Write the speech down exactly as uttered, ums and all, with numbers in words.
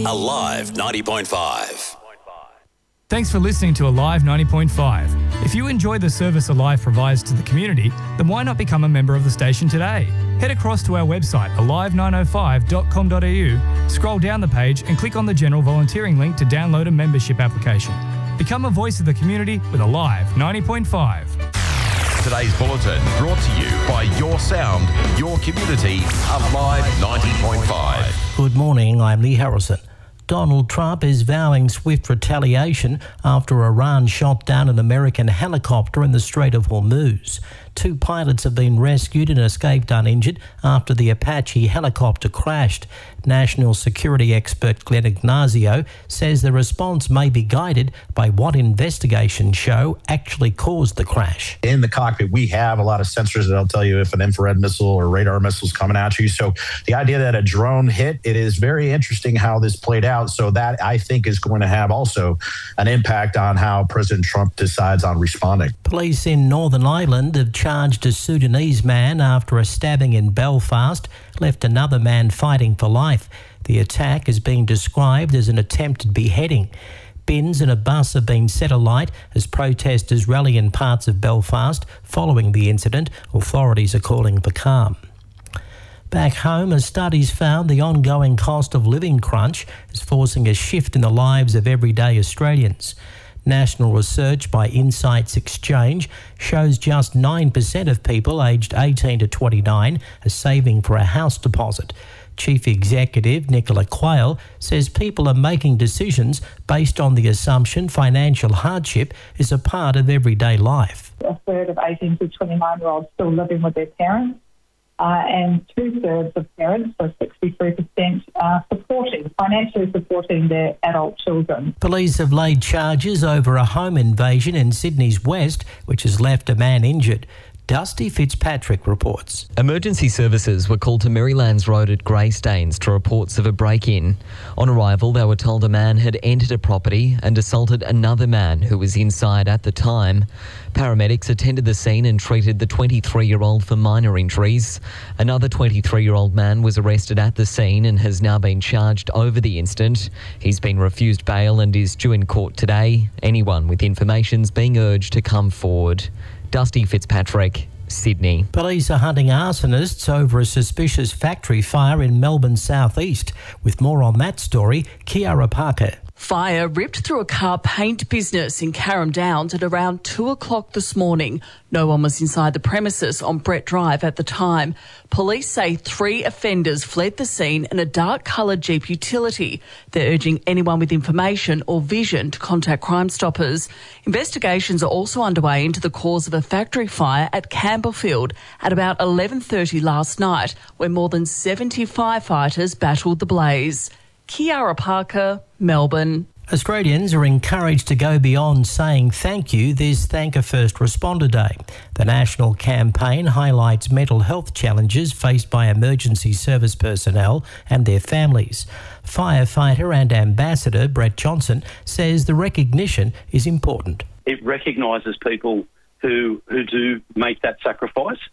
Alive ninety point five. Thanks for listening to Alive ninety point five. If you enjoy the service Alive provides to the community, then why not become a member of the station today? Head across to our website, alive nine oh five dot com dot a u, scroll down the page and click on the general volunteering link to download a membership application. Become a voice of the community with Alive ninety point five. Today's bulletin brought to you by Your Sound, Your Community, Alive ninety point five. Good morning, I'm Lee Harrison. Donald Trump is vowing swift retaliation after Iran shot down an American helicopter in the Strait of Hormuz. Two pilots have been rescued and escaped uninjured after the Apache helicopter crashed. National security expert Glenn Ignazio says the response may be guided by what investigations show actually caused the crash. In the cockpit, we have a lot of sensors that'll tell you if an infrared missile or radar missile is coming at you. So the idea that a drone hit, it is very interesting how this played out. So that, I think, is going to have also an impact on how President Trump decides on responding. Police in Northern Ireland have charged a Sudanese man after a stabbing in Belfast left another man fighting for life. The attack is being described as an attempted beheading. Bins and a bus have been set alight as protesters rally in parts of Belfast following the incident. Authorities are calling for calm. Back home, as studies found, the ongoing cost of living crunch is forcing a shift in the lives of everyday Australians. National research by Insights Exchange shows just nine percent of people aged eighteen to twenty-nine are saving for a house deposit. Chief Executive Nicola Quayle says people are making decisions based on the assumption financial hardship is a part of everyday life. A third of eighteen to twenty-nine-year-olds still living with their parents. Uh, and two-thirds of parents, so sixty-three percent, are supporting, financially supporting their adult children. Police have laid charges over a home invasion in Sydney's west, which has left a man injured. Dusty Fitzpatrick reports. Emergency services were called to Marylands Road at Greystanes to reports of a break-in. On arrival, they were told a man had entered a property and assaulted another man who was inside at the time. Paramedics attended the scene and treated the twenty-three-year-old for minor injuries. Another twenty-three-year-old man was arrested at the scene and has now been charged over the incident. He's been refused bail and is due in court today. Anyone with information's being urged to come forward. Dusty Fitzpatrick, Sydney. Police are hunting arsonists over a suspicious factory fire in Melbourne's southeast. With more on that story, Kiara Parker. Fire ripped through a car paint business in Carrum Downs at around two o'clock this morning. No one was inside the premises on Brett Drive at the time. Police say three offenders fled the scene in a dark-coloured Jeep utility. They're urging anyone with information or vision to contact Crime Stoppers. Investigations are also underway into the cause of a factory fire at Campbellfield at about eleven thirty last night, where more than seventy firefighters battled the blaze. Kiara Parker, Melbourne. Australians are encouraged to go beyond saying thank you this Thank a First Responder Day. The national campaign highlights mental health challenges faced by emergency service personnel and their families. Firefighter and ambassador Brett Johnson says the recognition is important. It recognises people who who do make that sacrifice